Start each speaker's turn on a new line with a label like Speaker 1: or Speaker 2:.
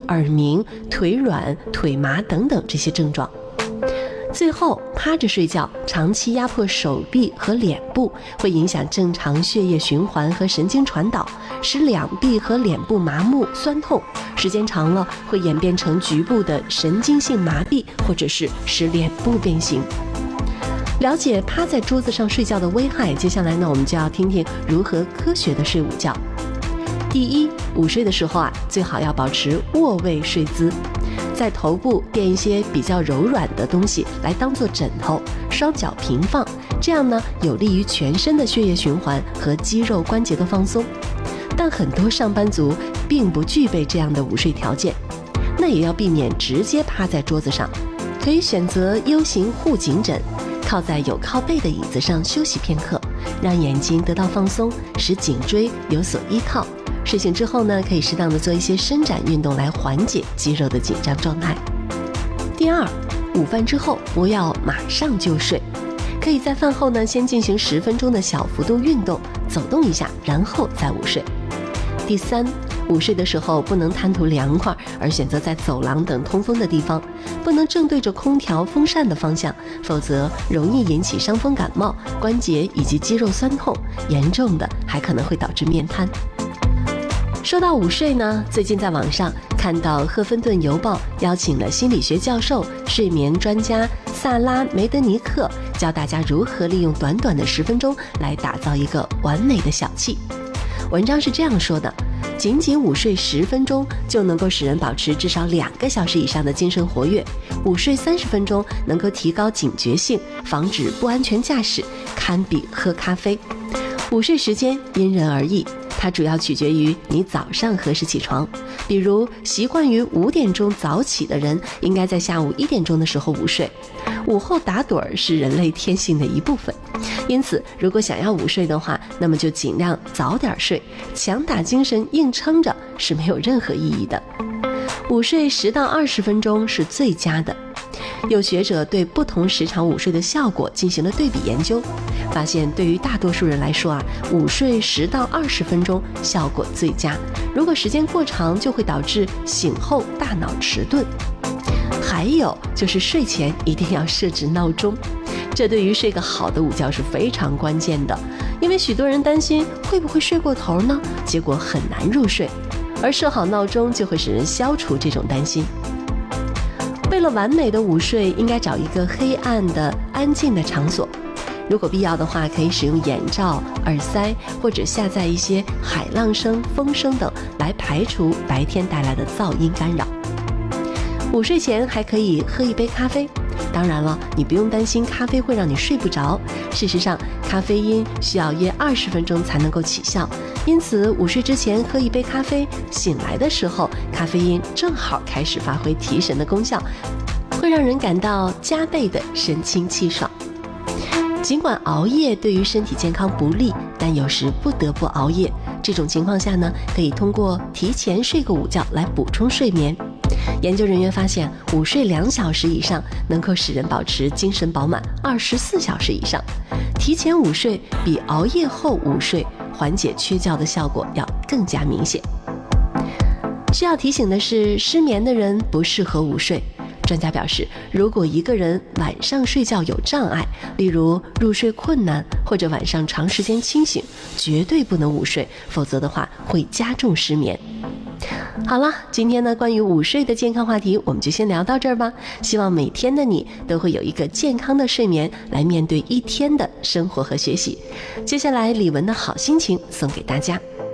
Speaker 1: 耳鸣、腿软、腿麻等等这些症状。最后，趴着睡觉，长期压迫手臂和脸部，会影响正常血液循环和神经传导，使两臂和脸部麻木、酸痛，时间长了会演变成局部的神经性麻痹，或者是使脸部变形。了解趴在桌子上睡觉的危害，接下来呢，我们就要听听如何科学的睡午觉。第一，午睡的时候最好要保持卧位睡姿，在头部垫一些比较柔软的东西来当做枕头，双脚平放，这样呢有利于全身的血液循环和肌肉关节的放松。但很多上班族并不具备这样的午睡条件，那也要避免直接趴在桌子上，可以选择 U 型护颈枕，靠在有靠背的椅子上休息片刻，让眼睛得到放松，使颈椎有所依靠。睡醒之后呢，可以适当的做一些伸展运动来缓解肌肉的紧张状态。第二，午饭之后不要马上就睡，可以在饭后呢先进行10分钟的小幅度运动，走动一下，然后再午睡。第三，午睡的时候不能贪图凉快而选择在走廊等通风的地方，不能正对着空调、风扇的方向，否则容易引起伤风感冒、关节以及肌肉酸痛，严重的还可能会导致面瘫。说到午睡呢，最近在网上看到《赫芬顿邮报》邀请了心理学教授、睡眠专家萨拉·梅德尼克，教大家如何利用短短的10分钟来打造一个完美的小憩。文章是这样说的：仅仅午睡10分钟就能够使人保持至少2个小时以上的精神活跃，午睡30分钟能够提高警觉性，防止不安全驾驶，堪比喝咖啡。午睡时间因人而异，它主要取决于你早上何时起床。比如习惯于5点钟早起的人，应该在下午1点钟的时候午睡。午后打盹是人类天性的一部分，因此如果想要午睡的话，那么就尽量早点睡，强打精神硬撑着是没有任何意义的。午睡10到20分钟是最佳的。有学者对不同时长午睡的效果进行了对比研究，发现对于大多数人来说午睡10到20分钟效果最佳，如果时间过长就会导致醒后大脑迟钝。还有就是睡前一定要设置闹钟，这对于睡个好的午觉是非常关键的，因为许多人担心会不会睡过头呢，结果很难入睡，而设好闹钟就会使人消除这种担心。为了完美的午睡，应该找一个黑暗的、安静的场所。如果必要的话，可以使用眼罩、耳塞，或者下载一些海浪声、风声等来排除白天带来的噪音干扰。午睡前还可以喝一杯咖啡，当然了，你不用担心咖啡会让你睡不着。事实上，咖啡因需要约20分钟才能够起效，因此午睡之前喝一杯咖啡，醒来的时候咖啡因正好开始发挥提神的功效，会让人感到加倍的神清气爽。尽管熬夜对于身体健康不利，但有时不得不熬夜，这种情况下呢，可以通过提前睡个午觉来补充睡眠。研究人员发现，午睡2小时以上能够使人保持精神饱满24小时以上。提前午睡比熬夜后午睡缓解缺觉的效果要更加明显。需要提醒的是，失眠的人不适合午睡。专家表示，如果一个人晚上睡觉有障碍，例如入睡困难或者晚上长时间清醒，绝对不能午睡，否则的话会加重失眠。好了，今天呢关于午睡的健康话题我们就先聊到这儿吧。希望每天的你都会有一个健康的睡眠来面对一天的生活和学习。接下来李玟的好心情送给大家。